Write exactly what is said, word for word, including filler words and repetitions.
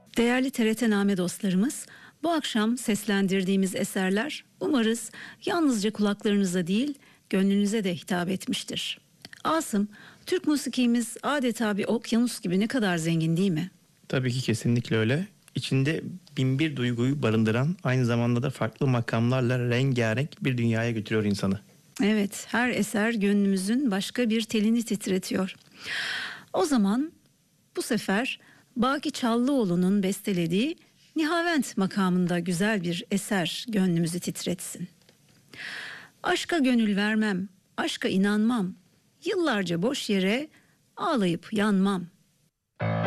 Değerli T R T Name dostlarımız, bu akşam seslendirdiğimiz eserler umarız yalnızca kulaklarınıza değil, gönlünüze de hitap etmiştir. Asım, Türk musikimiz adeta bir okyanus gibi ne kadar zengin değil mi? Tabii ki kesinlikle öyle. İçinde bin bir duyguyu barındıran, aynı zamanda da farklı makamlarla rengarenk bir dünyaya götürüyor insanı. Evet, her eser gönlümüzün başka bir telini titretiyor. O zaman bu sefer Baki Çallıoğlu'nun bestelediği Nihavent makamında güzel bir eser gönlümüzü titretsin. Aşka gönül vermem, aşka inanmam, yıllarca boş yere ağlayıp yanmam.